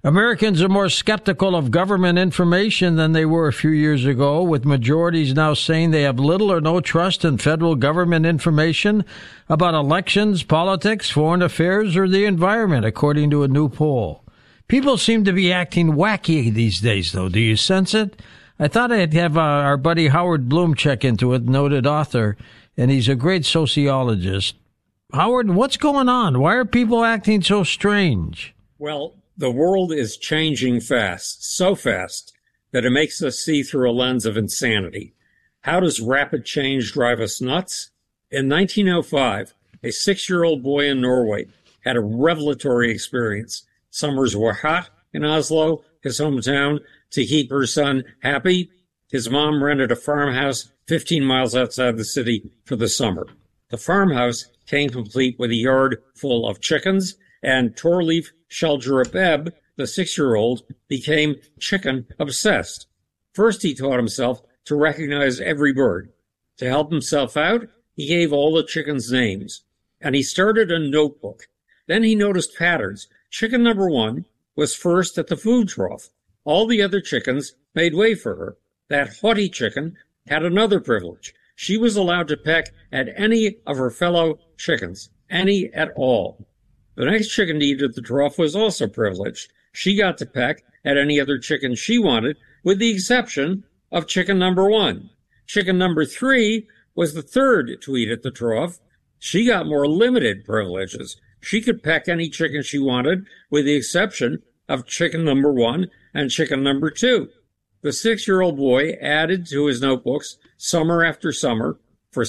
Americans are more skeptical of government information than they were a few years ago, with majorities now saying they have little or no trust in federal government information about elections, politics, foreign affairs, or the environment, according to a new poll. People seem to be acting wacky these days, though. Do you sense it? I thought I'd have our buddy Howard Bloom check into it, noted author, and he's a great sociologist. Howard, what's going on? Why are people acting so strange? Well, the world is changing fast, so fast that it makes us see through a lens of insanity. How does rapid change drive us nuts? In 1905, a 6-year-old boy in Norway had a revelatory experience. Summers were hot in Oslo, his hometown. To keep her son happy, his mom rented a farmhouse 15 miles outside the city for the summer. The farmhouse came complete with a yard full of chickens, and Torleif Skjeldrup Ebb, the 6-year-old, became chicken obsessed. First, he taught himself to recognize every bird. To help himself out, he gave all the chickens names, and he started a notebook. Then he noticed patterns. Chicken number 1 was first at the food trough. All the other chickens made way for her. That haughty chicken had another privilege. She was allowed to peck at any of her fellow chickens, any at all. The next chicken to eat at the trough was also privileged. She got to peck at any other chicken she wanted, with the exception of chicken number 1. Chicken number 3 was the third to eat at the trough. She got more limited privileges. She could peck any chicken she wanted, with the exception of chicken number 1 and chicken number 2. The 6-year-old boy added to his notebooks summer after summer for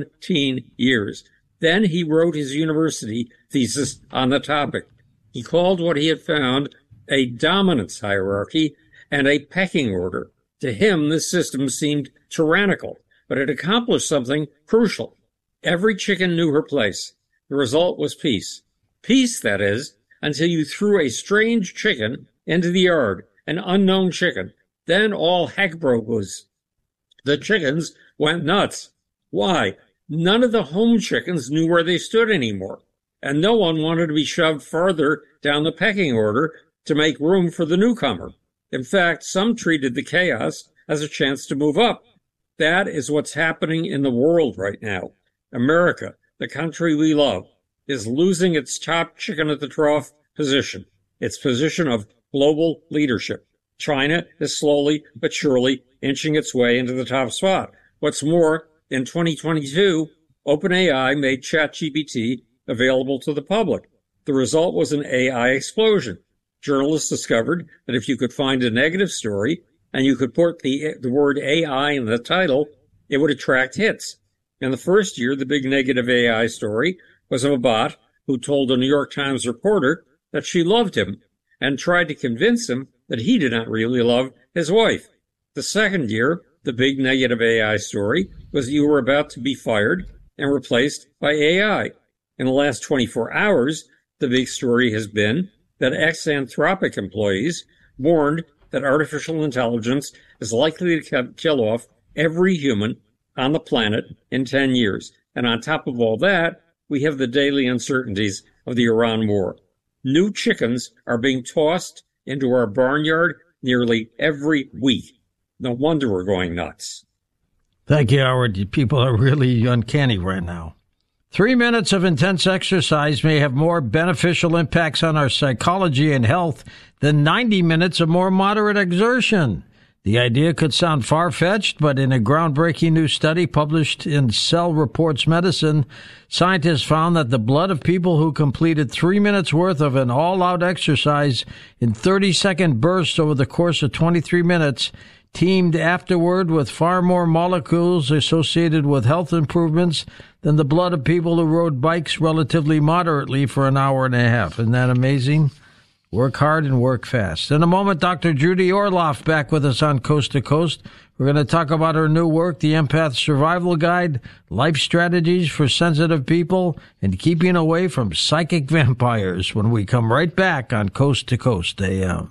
17 years. Then he wrote his university thesis on the topic. He called what he had found a dominance hierarchy and a pecking order. To him, this system seemed tyrannical, but it accomplished something crucial. Every chicken knew her place. The result was peace. Peace, that is, until you threw a strange chicken into the yard, an unknown chicken. Then all heck broke loose. The chickens went nuts. Why? None of the home chickens knew where they stood anymore, and no one wanted to be shoved farther down the pecking order to make room for the newcomer. In fact, some treated the chaos as a chance to move up. That is what's happening in the world right now. America, the country we love, is losing its top chicken at the trough position, its position of global leadership. China is slowly but surely inching its way into the top spot. What's more, in 2022, OpenAI made ChatGPT available to the public. The result was an AI explosion. Journalists discovered that if you could find a negative story and you could put the word AI in the title, it would attract hits. In the first year, the big negative AI story was of a bot who told a New York Times reporter that she loved him and tried to convince him that he did not really love his wife. The second year, the big negative AI story was that you were about to be fired and replaced by AI. In the last 24 hours, the big story has been that ex-Anthropic employees warned that artificial intelligence is likely to kill off every human on the planet in 10 years. And on top of all that, we have the daily uncertainties of the Iran war. New chickens are being tossed into our barnyard nearly every week. No wonder we're going nuts. Thank you, Howard. People are really uncanny right now. 3 minutes of intense exercise may have more beneficial impacts on our psychology and health than 90 minutes of more moderate exertion. The idea could sound far-fetched, but in a groundbreaking new study published in Cell Reports Medicine, scientists found that the blood of people who completed 3 minutes worth of an all-out exercise in 30-second bursts over the course of 23 minutes teemed afterward with far more molecules associated with health improvements than the blood of people who rode bikes relatively moderately for an hour and a half. Isn't that amazing? Work hard and work fast. In a moment, Dr. Judy Orloff back with us on Coast to Coast. We're going to talk about her new work, The Empath Survival Guide, life strategies for sensitive people, and keeping away from psychic vampires when we come right back on Coast to Coast AM.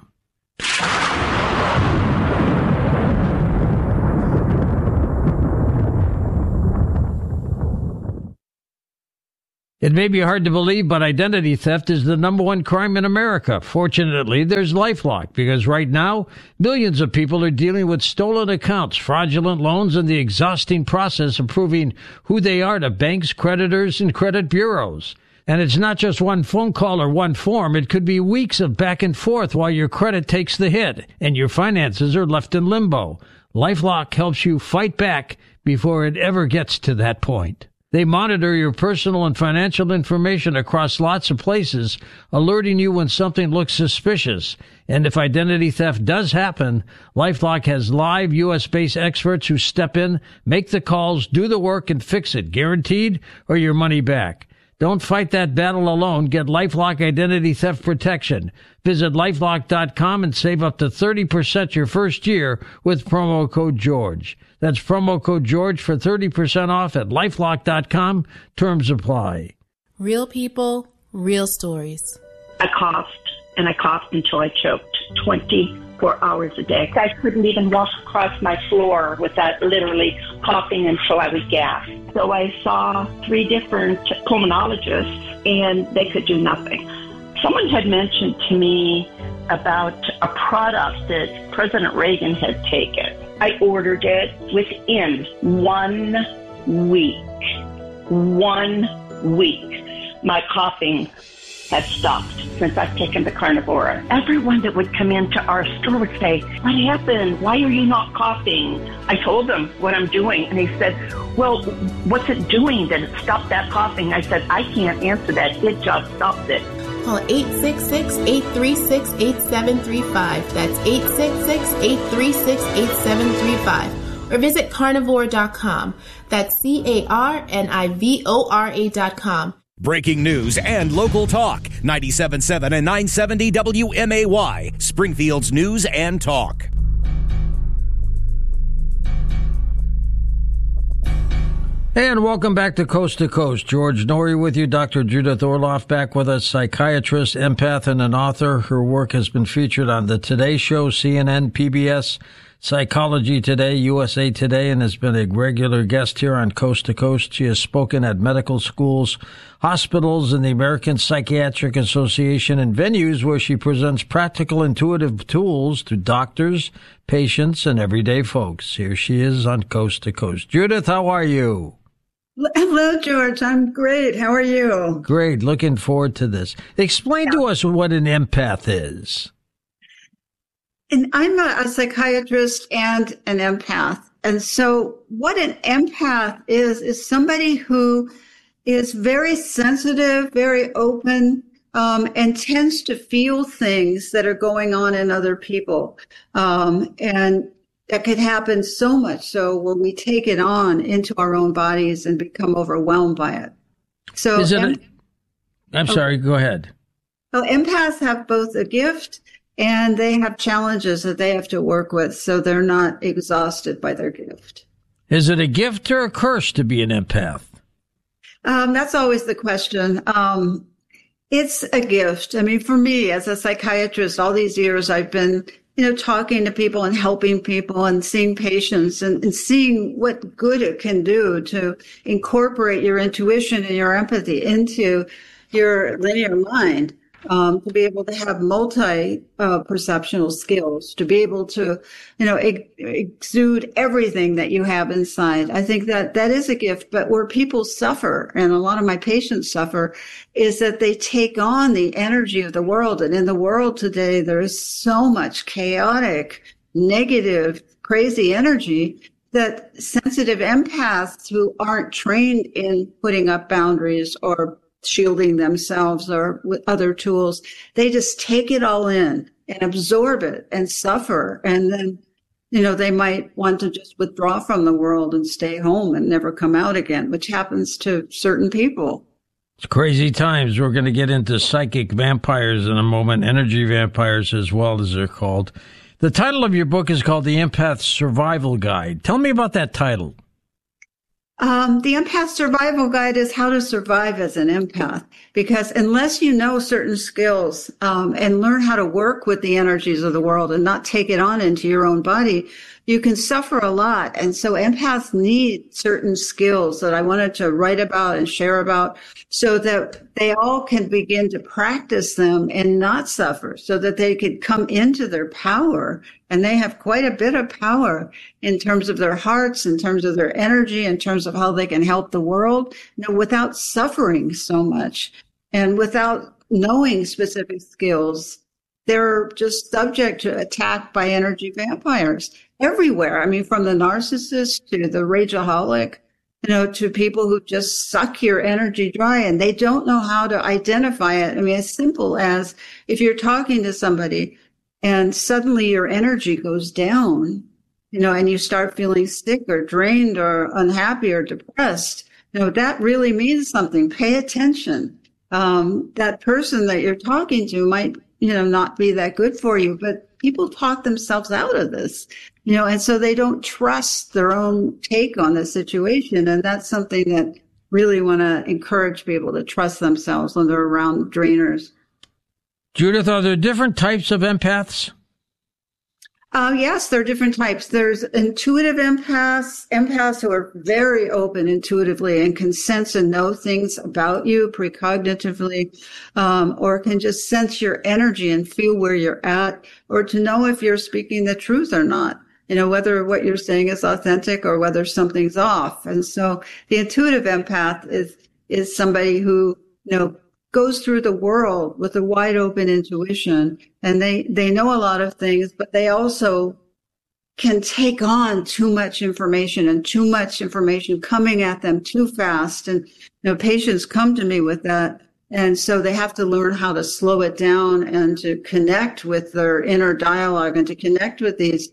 It may be hard to believe, but identity theft is the number one crime in America. Fortunately, there's LifeLock, because right now, millions of people are dealing with stolen accounts, fraudulent loans, and the exhausting process of proving who they are to banks, creditors, and credit bureaus. And it's not just one phone call or one form. It could be weeks of back and forth while your credit takes the hit and your finances are left in limbo. LifeLock helps you fight back before it ever gets to that point. They monitor your personal and financial information across lots of places, alerting you when something looks suspicious. And if identity theft does happen, LifeLock has live U.S.-based experts who step in, make the calls, do the work, and fix it, guaranteed, or your money back. Don't fight that battle alone. Get LifeLock Identity Theft Protection. Visit LifeLock.com and save up to 30% your first year with promo code GEORGE. That's promo code GEORGE for 30% off at LifeLock.com. Terms apply. Real people, real stories. I coughed until I choked 24 hours a day. I couldn't even walk across my floor without literally coughing until I was gasped. So I saw 3 different pulmonologists, and they could do nothing. Someone had mentioned to me about a product that President Reagan had taken. I ordered it within 1 week. 1 week. My coughing has stopped since I've taken the Carnivora. Everyone that would come into our store would say, "What happened? Why are you not coughing?" I told them what I'm doing, and they said, "Well, what's it doing that it stopped that coughing?" I said, "I can't answer that. It just stopped it." Call 866-836-8735. That's 866-836-8735. Or visit carnivore.com. That's carnivora.com. Breaking news and local talk. 97.7 and 970 WMAY. Springfield's News and Talk. And welcome back to Coast. George Noory with you. Dr. Judith Orloff back with us, psychiatrist, empath, and an author. Her work has been featured on the Today Show, CNN, PBS, Psychology Today, USA Today, and has been a regular guest here on Coast to Coast. She has spoken at medical schools, hospitals, and the American Psychiatric Association, and venues where she presents practical, intuitive tools to doctors, patients, and everyday folks. Here she is on Coast to Coast. Judith, how are you? Hello, George. I'm great. How are you? Great. Looking forward to this. Explain to us what an empath is. And I'm a psychiatrist and an empath. And so what an empath is somebody who is very sensitive, very open, and tends to feel things that are going on in other people. And that could happen so much so when we take it on into our own bodies and become overwhelmed by it. So I'm sorry, go ahead. So empaths have both a gift and they have challenges that they have to work with, so they're not exhausted by their gift. Is it a gift or a curse to be an empath? That's always the question. It's a gift. I mean, for me as a psychiatrist, all these years I've been, talking to people and helping people and seeing patients and seeing what good it can do to incorporate your intuition and your empathy into your linear mind. To be able to have multi-perceptional skills, to be able to, exude everything that you have inside. I think that is a gift, but where people suffer, and a lot of my patients suffer, is that they take on the energy of the world. And in the world today, there is so much chaotic, negative, crazy energy that sensitive empaths who aren't trained in putting up boundaries or shielding themselves or with other tools, they just take it all in and absorb it and suffer. And then, they might want to just withdraw from the world and stay home and never come out again, which happens to certain people. It's crazy times. We're going to get into psychic vampires in a moment, energy vampires as well, as they're called. The title of your book is called The Empath Survival Guide. Tell me about that title. The Empath Survival Guide is how to survive as an empath, because unless you know certain skills and learn how to work with the energies of the world and not take it on into your own body, you can suffer a lot. And so empaths need certain skills that I wanted to write about and share about so that they all can begin to practice them and not suffer, so that they could come into their power. And they have quite a bit of power in terms of their hearts, in terms of their energy, in terms of how they can help the world, without suffering so much and without knowing specific skills. They're just subject to attack by energy vampires everywhere. I mean, from the narcissist to the rageaholic, to people who just suck your energy dry, and they don't know how to identify it. I mean, as simple as if you're talking to somebody and suddenly your energy goes down, and you start feeling sick or drained or unhappy or depressed, that really means something. Pay attention. That person that you're talking to might not be that good for you, but people talk themselves out of this, and so they don't trust their own take on the situation. And that's something that really want to encourage people to trust themselves when they're around drainers. Judith, are there different types of empaths? Yes, there are different types. There's intuitive empaths who are very open intuitively and can sense and know things about you precognitively, or can just sense your energy and feel where you're at, or to know if you're speaking the truth or not, whether what you're saying is authentic or whether something's off. And so the intuitive empath is somebody who, goes through the world with a wide open intuition, and they know a lot of things, but they also can take on too much information and too much information coming at them too fast. And, patients come to me with that. And so they have to learn how to slow it down and to connect with their inner dialogue and to connect with these,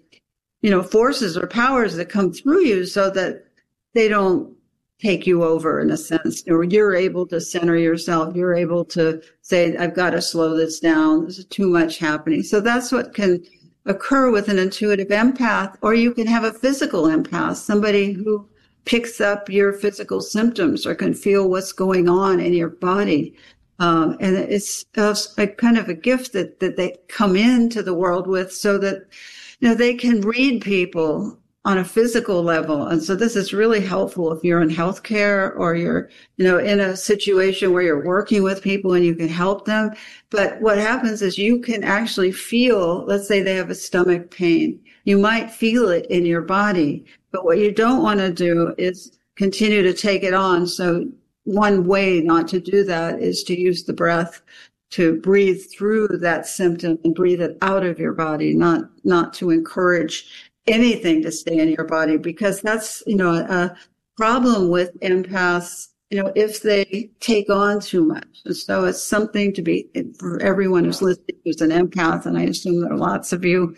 forces or powers that come through you so that they don't take you over in a sense, or you're able to center yourself. You're able to say, I've got to slow this down. There's too much happening. So that's what can occur with an intuitive empath. Or you can have a physical empath, somebody who picks up your physical symptoms or can feel what's going on in your body. And it's a kind of a gift that they come into the world with so that, they can read people on a physical level. And so this is really helpful if you're in healthcare or you're, in a situation where you're working with people and you can help them. But what happens is you can actually feel, let's say they have a stomach pain. You might feel it in your body, but what you don't want to do is continue to take it on. So one way not to do that is to use the breath to breathe through that symptom and breathe it out of your body, not to encourage anything to stay in your body, because that's, a problem with empaths, if they take on too much. And so it's something to be, for everyone who's listening who's an empath, and I assume there are lots of you,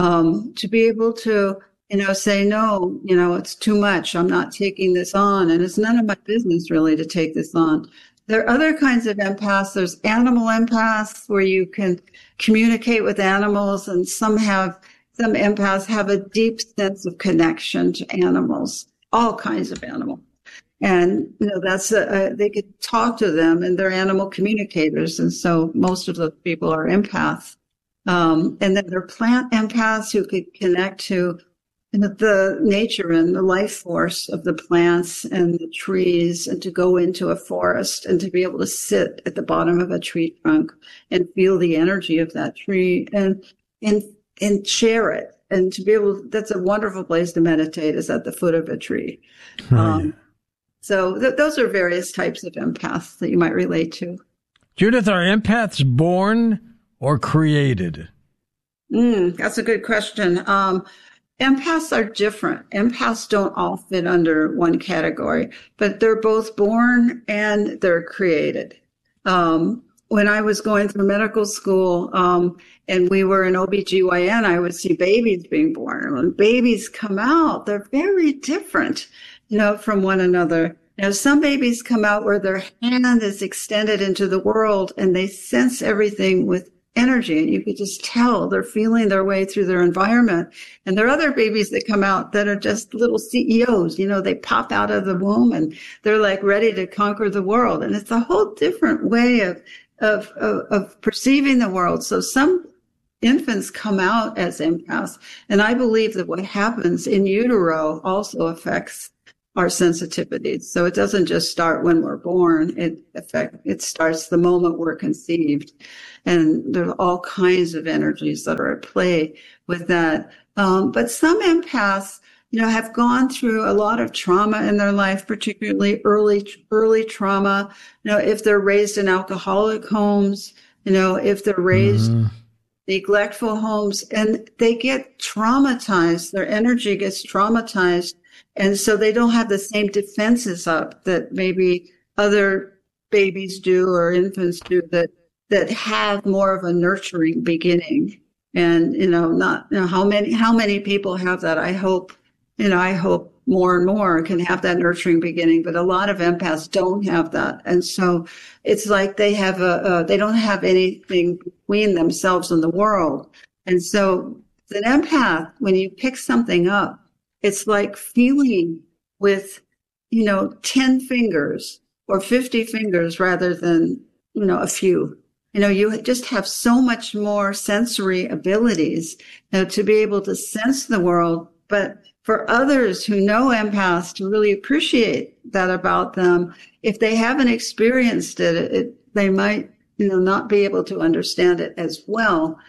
to be able to, say, no, it's too much. I'm not taking this on. And it's none of my business really to take this on. There are other kinds of empaths. There's animal empaths where you can communicate with animals, and some empaths have a deep sense of connection to animals, all kinds of animals. And, that's, they could talk to them, and they're animal communicators. And so most of the people are empaths. And then there are plant empaths who could connect to the nature and the life force of the plants and the trees, and to go into a forest and to be able to sit at the bottom of a tree trunk and feel the energy of that tree and share it. And to be able, that's a wonderful place to meditate, is at the foot of a tree. So those are various types of empaths that you might relate to. Judith, are empaths born or created? That's a good question. Empaths are different. Empaths don't all fit under one category, but they're both born and they're created. When I was going through medical school, and we were in OBGYN, I would see babies being born. And when babies come out, they're very different, from one another. Some babies come out where their hand is extended into the world and they sense everything with energy, and you could just tell they're feeling their way through their environment. And there are other babies that come out that are just little CEOs. They pop out of the womb and they're like ready to conquer the world. And it's a whole different way of perceiving the world. So some infants come out as empaths. And I believe that what happens in utero also affects our sensitivities. So it doesn't just start when we're born. It starts the moment we're conceived. And there are all kinds of energies that are at play with that. But some empaths, have gone through a lot of trauma in their life, particularly early trauma. If they're raised in alcoholic homes, if they're raised neglectful homes, and they get traumatized, their energy gets traumatized. And so they don't have the same defenses up that maybe other babies do or infants do that have more of a nurturing beginning. And, how many people have that? I hope more and more can have that nurturing beginning, but a lot of empaths don't have that. And so it's like they have they don't have anything between themselves and the world. And so an empath, when you pick something up, it's like feeling with, 10 fingers or 50 fingers rather than, a few. You just have so much more sensory abilities to be able to sense the world. But for others who know empaths to really appreciate that about them, if they haven't experienced it, they might, not be able to understand it as well.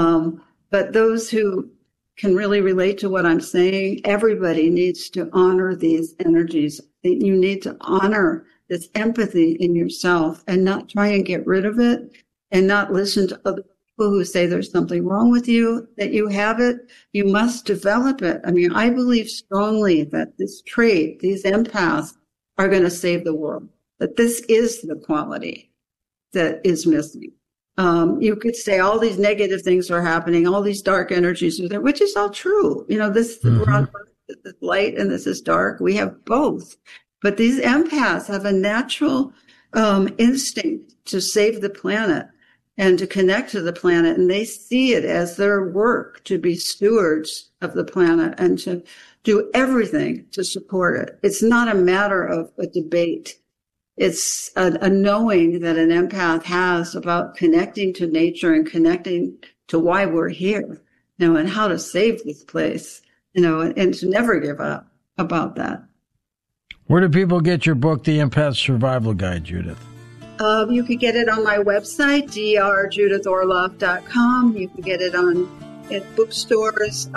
But those who can really relate to what I'm saying, everybody needs to honor these energies. You need to honor this empathy in yourself and not try and get rid of it and not listen to other people who say there's something wrong with you, that you have it. You must develop it. I mean, I believe strongly that this trait, these empaths, are going to save the world, that this is the quality that is missing. You could say all these negative things are happening, all these dark energies are there, which is all true. We're on Earth, this is light and this is dark. We have both. But these empaths have a natural instinct to save the planet and to connect to the planet. And they see it as their work to be stewards of the planet and to do everything to support it. It's not a matter of a debate. It's a knowing that an empath has about connecting to nature and connecting to why we're here, and how to save this place, and to never give up about that. Where do people get your book, The Empath Survival Guide, Judith? You can get it on my website, drjudithorloff.com. You can get it at bookstores.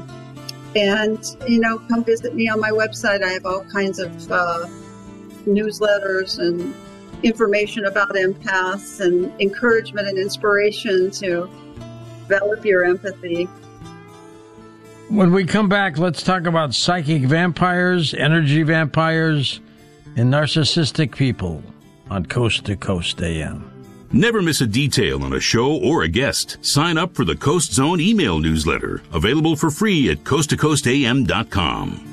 And come visit me on my website. I have all kinds of newsletters and information about empaths and encouragement and inspiration to develop your empathy. When we come back, let's talk about psychic vampires, energy vampires, and narcissistic people on Coast to Coast AM. Never miss a detail on a show or a guest. Sign up for the Coast Zone email newsletter, available for free at coasttocoastam.com.